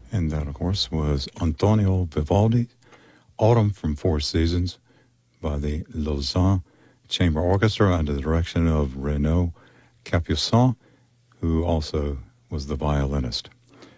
And that, of course, was Antonio Vivaldi, Autumn from Four Seasons, by the Lausanne Chamber Orchestra under the direction of Renaud Capuçon, who also was the violinist.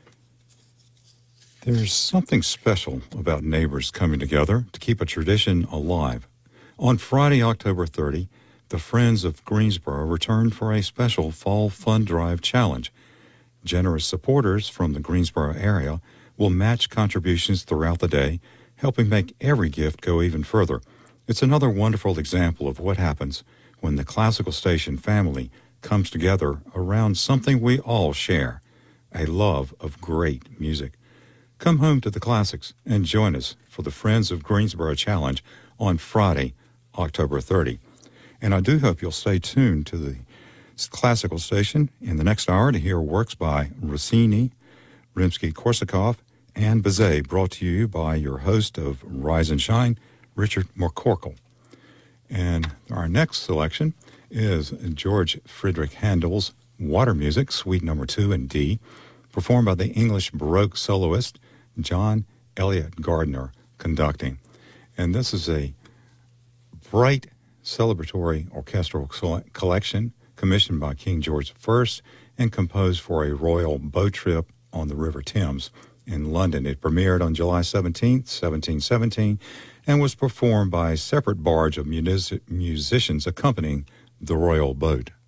There's something special about neighbors coming together to keep a tradition alive. On Friday, October 30, the Friends of Greensboro returned for a special Fall Fund Drive challenge. Generous supporters from the Greensboro area will match contributions throughout the day, helping make every gift go even further. It's another wonderful example of what happens when the Classical Station family comes together around something we all share, a love of great music. Come home to the classics and join us for the Friends of Greensboro Challenge on Friday, October 30. And I do hope you'll stay tuned to the Classical Station in the next hour to hear works by Rossini, Rimsky-Korsakov, and Bizet, brought to you by your host of Rise and Shine, Richard McCorkle. And our next selection is George Friedrich Handel's Water Music, Suite No. 2 in D, performed by the English Baroque soloist John Elliott Gardner conducting. And this is a bright celebratory orchestral collection commissioned by King George I and composed for a royal boat trip on the River Thames in London. It premiered on July 17, 1717, and was performed by a separate barge of musicians accompanying the royal boat.